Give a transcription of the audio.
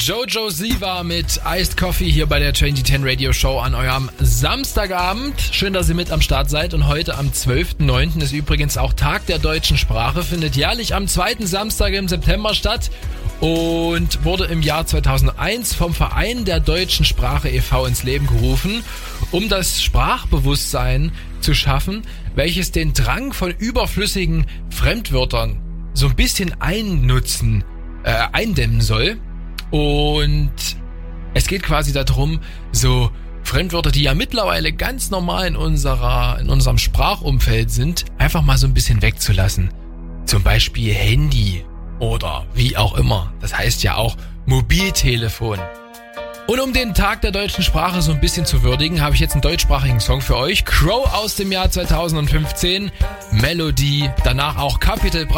Jojo Siva mit Iced Coffee hier bei der 2010 Radio Show an eurem Samstagabend. Schön, dass ihr mit am Start seid und heute am 12.09. ist übrigens auch Tag der deutschen Sprache, findet jährlich am zweiten Samstag im September statt und wurde im Jahr 2001 vom Verein der deutschen Sprache e.V. ins Leben gerufen, um das Sprachbewusstsein zu schaffen, welches den Drang von überflüssigen Fremdwörtern so ein bisschen eindämmen soll. Und es geht quasi darum, so Fremdwörter, die ja mittlerweile ganz normal in unserem Sprachumfeld sind, einfach mal so ein bisschen wegzulassen. Zum Beispiel Handy oder wie auch immer. Das heißt ja auch Mobiltelefon. Und um den Tag der deutschen Sprache so ein bisschen zu würdigen, habe ich jetzt einen deutschsprachigen Song für euch. Crow aus dem Jahr 2015, Melodie, danach auch Capital Bra